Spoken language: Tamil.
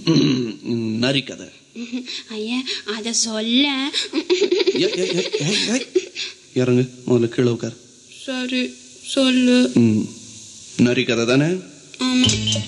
நரி கதை. ஐயா அத சொல்ல. இறங்கு முதல்ல கீழே உட்கார். சரி சொல்லு. நரி கதை தானே? ஆமா.